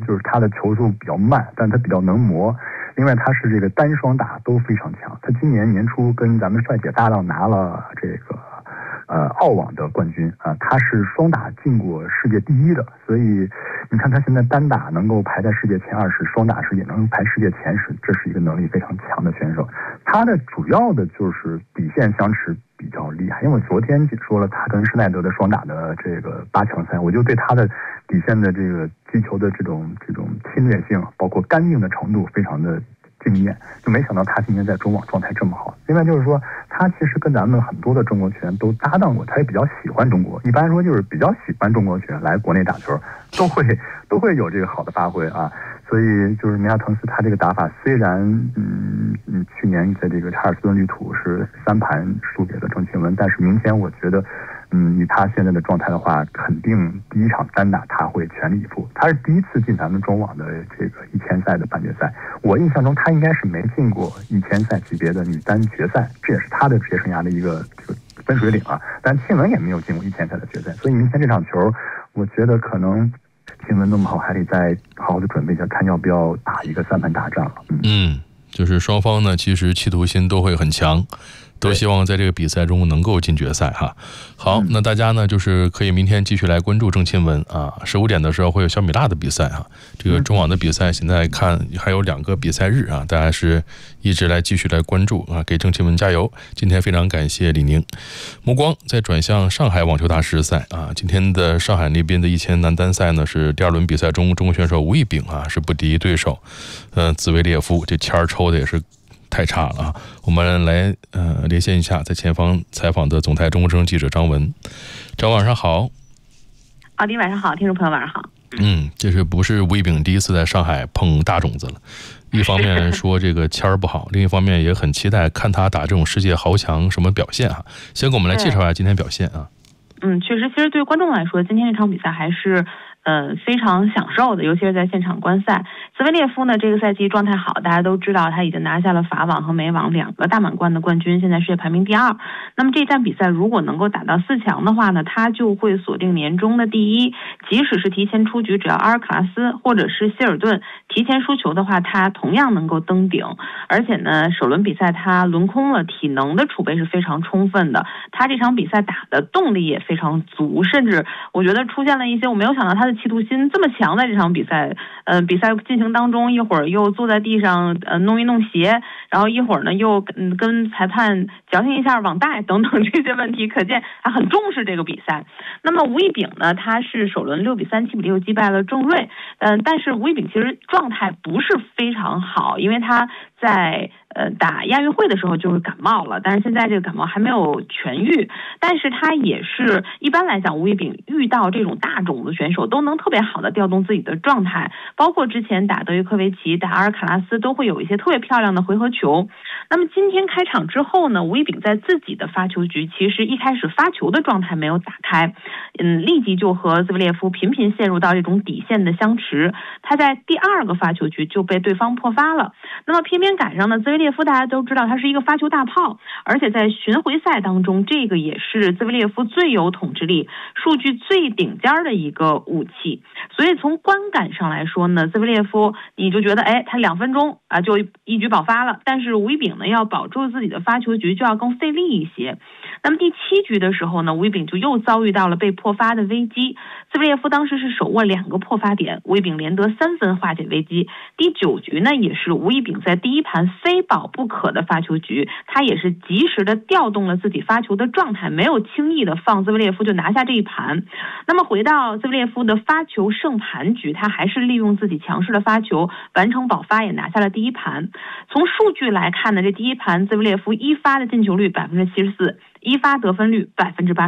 就是他的球速比较慢，但他比较能磨。另外他是这个单双打都非常强，他今年年初跟咱们帅姐搭档拿了这个澳网的冠军啊，他是双打进过世界第1的，所以你看他现在单打能够排在世界前20，双打也能排世界前10，这是一个能力非常强的选手。他的主要的就是底线相持比较厉害，因为我昨天说了他跟施耐德的双打的这个8强赛，我就对他的底线的这个击球的这种侵略性，包括干净的程度非常的惊艳，就没想到他今年在中网状态这么好。另外就是说，他其实跟咱们很多的中国球员都搭档过，他也比较喜欢中国。一般说就是比较喜欢中国球员来国内打球，都会有这个好的发挥啊。所以就是梅亚滕斯他这个打法，虽然去年在这个查尔斯顿绿土是3盘输给了郑钦文，但是明天我觉得以他现在的状态的话，肯定第1场单打他会全力以赴。他是第1次进咱们中网的这个1000赛的半决赛，我印象中他应该是没进过1000赛级别的女单决赛，这也是他的职业生涯的一个这个分水岭啊。但钦文也没有进过1000赛的决赛，所以明天这场球，我觉得可能钦文那么好，还得再好好的准备一下，看要不要打一个3盘大战了。 就是双方呢，其实企图心都会很强，都希望在这个比赛中能够进决赛哈。好，那大家呢就是可以明天继续来关注郑钦文啊，15点的时候会有小米辣的比赛啊。这个中网的比赛现在看还有2个比赛日啊，大家是一直继续来关注啊，给郑钦文加油。今天非常感谢李宁。目光再转向上海网球大师赛啊，今天的上海那边的1000男单赛呢是第2轮比赛中，中国选手吴亦丙啊是不敌对手兹维列夫，这签抽的也是太差了啊！我们来连线一下在前方采访的总台中国之声记者张文。张晚上好。 奥迪晚上好，听众朋友晚上好。 这是不是吴亦丙第1次在上海碰大种子了？一方面说这个签儿不好，另一方面也很期待看他打这种世界豪强什么表现啊。先给我们来介绍一下今天表现啊。 确实，其实对于观众来说，今天这场比赛还是非常享受的，尤其是在现场观赛。兹维列夫呢，这个赛季状态好，大家都知道他已经拿下了法网和美网2个大满贯的冠军，现在世界排名第2。那么这站比赛如果能够打到4强的话呢，他就会锁定年终的第1。即使是提前出局，只要阿尔卡拉斯或者是希尔顿提前输球的话，他同样能够登顶。而且呢，首轮比赛他轮空了，体能的储备是非常充分的，他这场比赛打的动力也非常足，甚至我觉得出现了一些我没有想到他的企图心这么强。在这场比赛比赛进行当中，一会儿又坐在地上弄一弄鞋，然后一会儿呢又跟裁判矫情一下网带等等这些问题，可见他很重视这个比赛。那么吴亦丙呢，他是首轮6比3、7比6击败了郑睿，但是吴亦丙其实状态不是非常好，因为他在打亚运会的时候就是感冒了，但是现在这个感冒还没有痊愈。但是他也是一般来讲，吴亦丙遇到这种大种子选手都能特别好的调动自己的状态，包括之前打德约科维奇、打阿尔卡拉斯都会有一些特别漂亮的回合球。那么今天开场之后呢，吴亦丙在自己的发球局其实一开始发球的状态没有打开，立即就和兹维列夫频频陷入到这种底线的相持，他在第2个发球局就被对方破发了。那么偏偏赶上呢，兹维列夫大家都知道他是一个发球大炮，而且在巡回赛当中，这个也是兹维列夫最有统治力、数据最顶尖的一个武器。所以从观感上来说呢，兹维列夫你就觉得他2分钟啊就一局保发了，但是吴亦丙呢要保住自己的发球局就要更费力一些。那么第7局的时候呢，吴亦丙就又遭遇到了被破发的危机，兹维列夫当时是手握2个破发点，吴亦丙连得3分化解危机。第9局呢，也是吴亦丙在第1盘非保不可的发球局，他也是及时的调动了自己发球的状态，没有轻易的放兹维列夫就拿下这一盘。那么回到兹维列夫的发球胜盘局，他还是利用自己强势的发球完成保发，也拿下了第1盘。从数据来看呢，这第1盘兹维列夫1发的进球率74%，1发得分率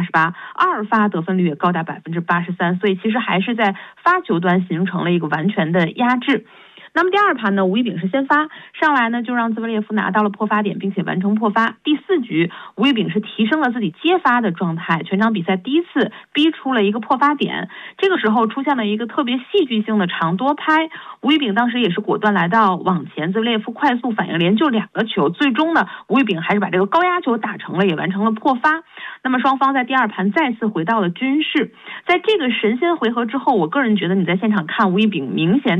88%，2发得分率也高达83%，所以其实还是在发球端形成了一个完全的压制。那么第2盘呢，吴亦丙是先发上来呢，就让兹维列夫拿到了破发点，并且完成破发。第4局，吴亦丙是提升了自己接发的状态，全场比赛第1次逼出了一个破发点。这个时候出现了一个特别戏剧性的长多拍，吴亦丙当时也是果断来到网前，兹维列夫快速反应连救2个球，最终呢，吴亦丙还是把这个高压球打成了，也完成了破发。那么双方在第2盘再次回到了均势。在这个神仙回合之后，我个人觉得你在现场看吴亦丙明显